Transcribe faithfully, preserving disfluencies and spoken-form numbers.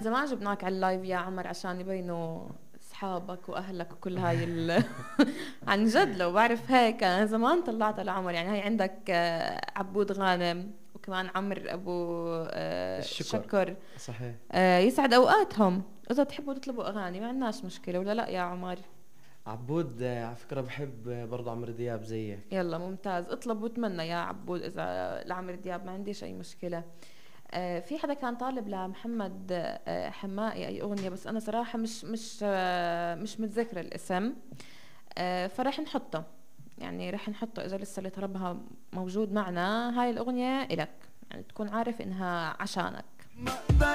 زمان جبناك على اللايف يا عمر عشان يبينوا اصحابك واهلك وكل هاي ال... عن جد لو بعرف هيك انا زمان طلعت لعمر. يعني هاي عندك آه، عبود غانم وكمان عمر ابو آه، الشكر. شكر. صحيح. آه، يسعد اوقاتهم. اذا بتحبوا تطلبوا اغاني ما عندناش مشكله، ولا لا يا عمر؟ عبود آه، على فكرة بحب آه، برضه عمرو دياب زيك. يلا ممتاز، اطلب واتمنى يا عبود. اذا لعمر دياب ما عنديش اي مشكله. آه، في حدا كان طالب لمحمد آه، حمائي اي اغنيه، بس انا صراحه مش مش آه، مش متذكره الاسم. آه، فرح نحطه، يعني رح نحطه اذا لسه اللي طلبها موجود معنا. هاي الاغنيه الك، يعني تكون عارف انها عشانك.